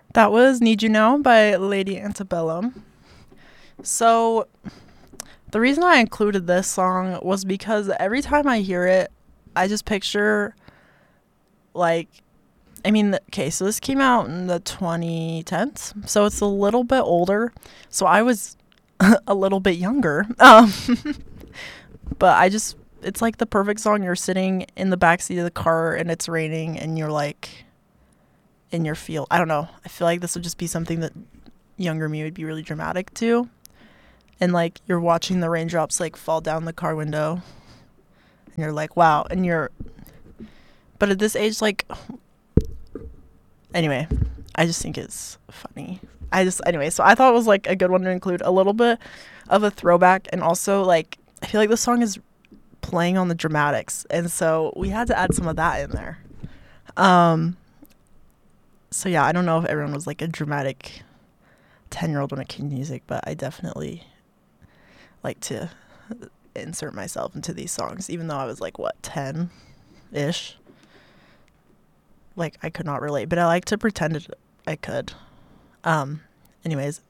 That was Need You Now by Lady Antebellum. So, the reason I included this song was because every time I hear it, I just picture, like, I mean, okay, so this came out in the 2010s, so it's a little bit older. So I was a little bit younger. But it's like the perfect song. You're sitting in the backseat of the car and it's raining and you're like in your field. I don't know. I feel like this would just be something that younger me would be really dramatic to. And like you're watching the raindrops like fall down the car window and you're like, wow. But at this age, like, anyway, I just think it's funny. Anyway, so I thought it was like a good one to include a little bit of a throwback. And also, like, I feel like the song is playing on the dramatics. And so we had to add some of that in there. Um, so yeah, I don't know if everyone was like a dramatic 10-year-old when it came to music, but I definitely like to insert myself into these songs, even though I was like, what, 10 ish? Like, I could not relate, but I like to pretend I could. Um, anyways,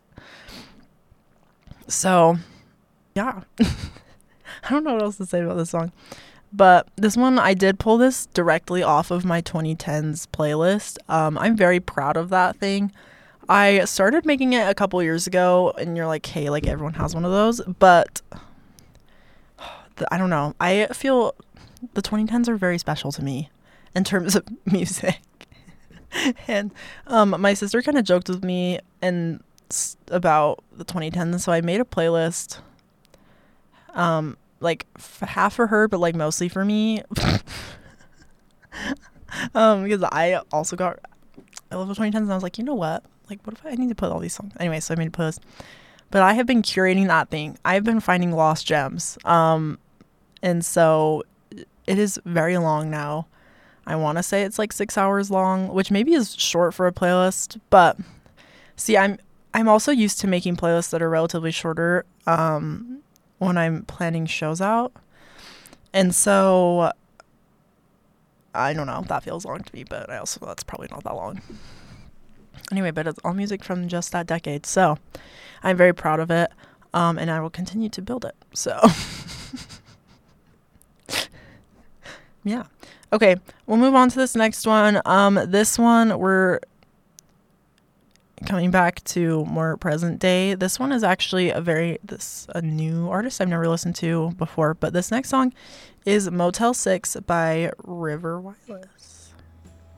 so yeah, I don't know what else to say about this song. But this one, I did pull this directly off of my 2010s playlist. I'm very proud of that thing. I started making it a couple years ago, and you're like, hey, like everyone has one of those. But I don't know. I feel the 2010s are very special to me in terms of music. And my sister kind of joked with me and about the 2010s, so I made a playlist. Like half for her, but like mostly for me. Because I love the 2010s, and I was like, you know what? Like, what if I need to put all these songs? Anyway, so I made a playlist. But I have been curating that thing. I've been finding lost gems. And so it is very long now. I want to say it's like 6 hours long, which maybe is short for a playlist. But see, I'm also used to making playlists that are relatively shorter when I'm planning shows out. And so I don't know, that feels long to me, but that's probably not that long. Anyway, but it's all music from just that decade. So I'm very proud of it. And I will continue to build it. So yeah. Okay, we'll move on to this next one. This one we're coming back to more present day. This one is actually a new artist I've never listened to before, but this next song is Motel 6 by River Wireless.